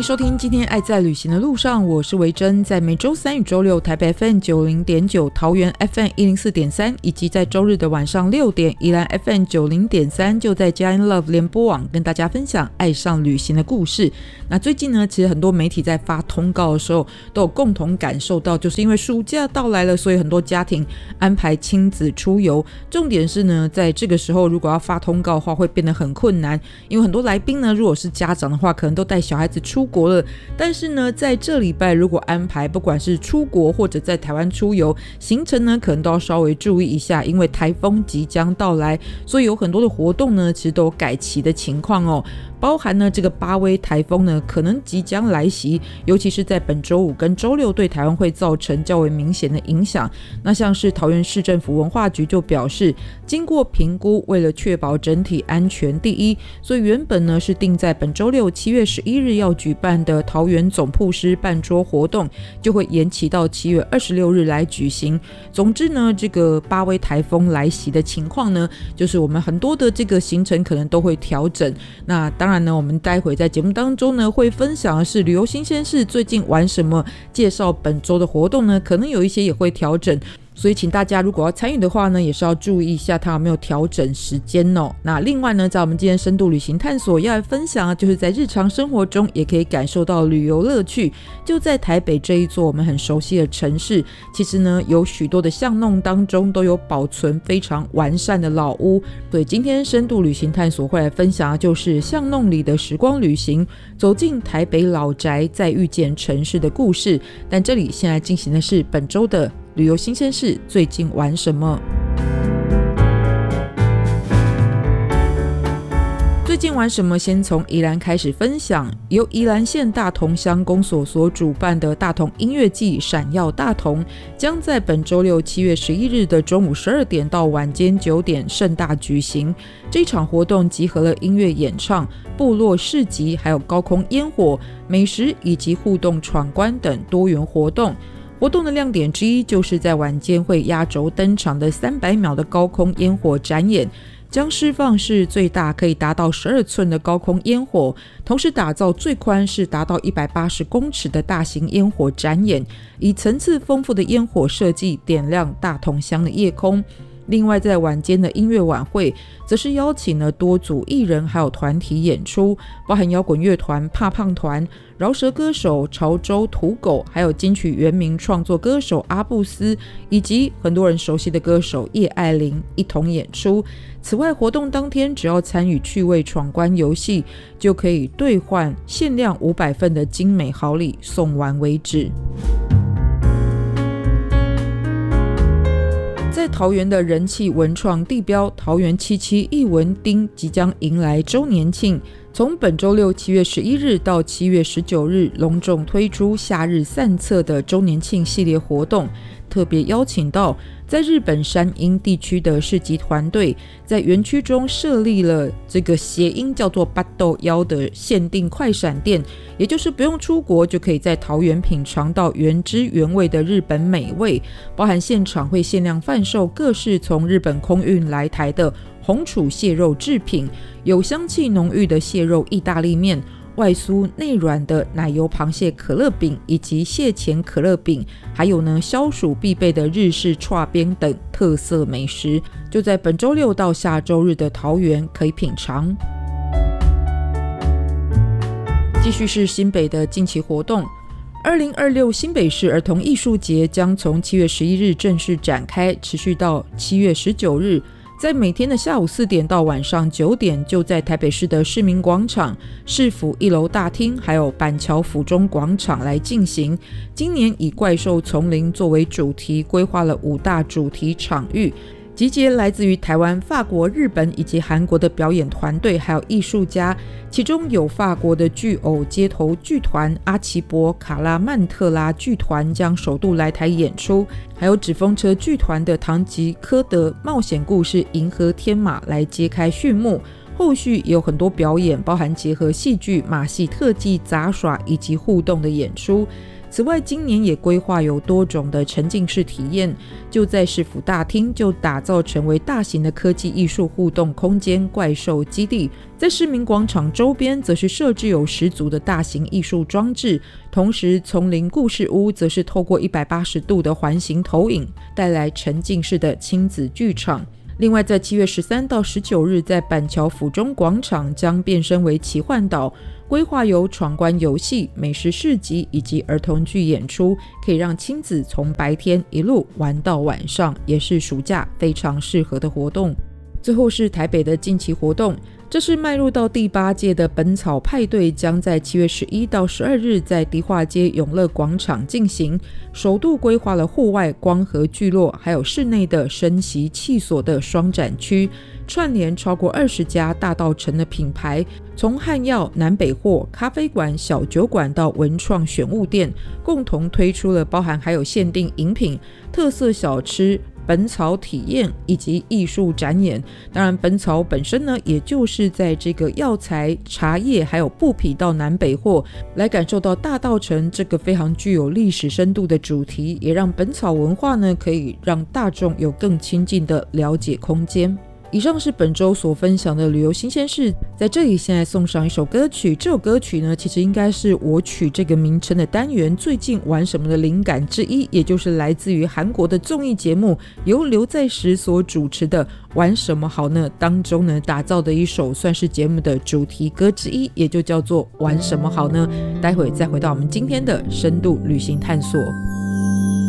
迎收听今天爱在旅行的路上，我是维珍，在每周三与周六台北 FM 90.9、桃园 FM 104.3，以及在周日的晚上6点宜兰 FM 90.3，就在佳音 Love 联播网跟大家分享爱上旅行的故事。那最近呢，其实很多媒体在发通告的时候都有共同感受到，就是因为暑假到来了，所以很多家庭安排亲子出游。重点是呢，在这个时候如果要发通告的话会变得很困难，因为很多来宾呢，如果是家长的话可能都带小孩子出国了，但是呢在这礼拜如果安排不管是出国或者在台湾出游，行程呢可能都要稍微注意一下，因为台风即将到来，所以有很多的活动呢其实都有改期的情况哦。包含呢这个巴威台风呢可能即将来袭，尤其是在本周五跟周六对台湾会造成较为明显的影响。那像是桃园市政府文化局就表示，经过评估，为了确保整体安全第一，所以原本呢是定在本周六7月11日要举办的桃园总铺师办桌活动，就会延期到7月26日来举行。总之呢，这个巴威台风来袭的情况呢，就是我们很多的这个行程可能都会调整。那当然呢，我们待会在节目当中呢会分享的是旅游新鲜事，最近玩什么，介绍本周的活动呢，可能有一些也会调整。所以请大家如果要参与的话呢，也是要注意一下它有没有调整时间哦。那另外呢，在我们今天深度旅行探索要来分享，就是在日常生活中也可以感受到旅游乐趣。就在台北这一座我们很熟悉的城市，其实呢有许多的巷弄当中都有保存非常完善的老屋。所以今天深度旅行探索会来分享的就是巷弄里的时光旅行，走进台北老宅，再遇见城市的故事。但这里现在进行的是本周的旅游新鲜事，最近玩什么？最近玩什么？先从宜兰开始分享。由宜兰县大同乡公所所主办的大同音乐季闪耀大同，将在本周六7月11日的中午12点到晚间9点盛大举行。这场活动集合了音乐演唱、部落市集，还有高空烟火、美食以及互动闯关等多元活动。活动的亮点之一就是在晚间会压轴登场的300秒的高空烟火展演，将释放是最大可以达到12寸的高空烟火，同时打造最宽是达到180公尺的大型烟火展演，以层次丰富的烟火设计点亮大同乡的夜空。另外在晚间的音乐晚会则是邀请了多组艺人还有团体演出，包含摇滚乐团怕胖团、饶舌歌手潮州土狗，还有金曲原名创作歌手阿布斯，以及很多人熟悉的歌手叶爱玲一同演出。此外，活动当天只要参与趣味闯关游戏，就可以兑换限量500份的精美好礼，送完为止。在桃园的人气文创地标桃园77艺文町即将迎来周年庆，从本周六7月11日到7月19日隆重推出夏日散策的周年庆系列活动，特别邀请到在日本山阴地区的市集团队，在园区中设立了这个谐音叫做八豆腰的限定快闪店，也就是不用出国就可以在桃园品尝到原汁原味的日本美味，包含现场会限量贩售各式从日本空运来台的红楚蟹肉制品，有香气浓郁的蟹肉意大利面，外酥内软的奶油螃蟹可乐饼以及蟹钳可乐饼，还有呢消暑必备的日式串边等特色美食，就在本周六到下周日的桃园可以品尝。继续是新北的近期活动，2026新北市儿童艺术节将从7月11日正式展开，持续到7月19日，在每天的下午4点到晚上9点，就在台北市的市民广场、市府1楼大厅还有板桥府中广场来进行。今年以怪兽丛林作为主题，规划了5大主题场域，集结来自于台湾、法国、日本以及韩国的表演团队还有艺术家，其中有法国的巨偶街头剧团阿奇博卡拉曼特拉剧团将首度来台演出，还有纸风车剧团的唐吉诃德冒险故事银河天马来揭开序幕。后续也有很多表演，包含结合戏剧、马戏特技、杂耍以及互动的演出。 此外，今年也规划有多种的沉浸式体验，就在市府大厅就打造成为大型的科技艺术互动空间怪兽基地，在市民广场周边则是设置有10组的大型艺术装置，同时丛林故事屋则是透过180度的环形投影，带来沉浸式的亲子剧场。另外在7月13到19日，在板桥府中广场将变身为奇幻岛，规划有闯关游戏、美食市集以及儿童剧演出，可以让亲子从白天一路玩到晚上，也是暑假非常适合的活动。最后是台北的近期活动，这是迈入到第8届的本草派对，将在7月11到12日在迪化街永乐广场进行，首度规划了户外光合聚落还有室内的升息气所的双展区，串联超过20家大稻埕的品牌，从汉药、南北货、咖啡馆、小酒馆到文创选物店，共同推出了包含还有限定饮品、特色小吃、本草体验以及艺术展演。当然本草本身呢，也就是在这个药材、茶叶还有布匹到南北货，来感受到大稻埕这个非常具有历史深度的主题，也让本草文化呢可以让大众有更亲近的了解空间。以上是本周所分享的旅游新鲜事，在这里现在送上一首歌曲，这首歌曲呢其实应该是我取这个名称的单元最近玩什么的灵感之一，也就是来自于韩国的综艺节目由刘在石所主持的玩什么好呢当中呢打造的一首算是节目的主题歌之一，也就叫做玩什么好呢。待会再回到我们今天的深度旅行探索。